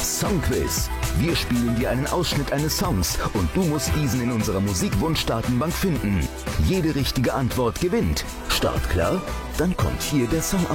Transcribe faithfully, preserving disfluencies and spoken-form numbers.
Das Songquiz. Wir spielen dir einen Ausschnitt eines Songs und du musst diesen in unserer Musikwunschdatenbank finden. Jede richtige Antwort gewinnt. Start klar? Dann kommt hier der Song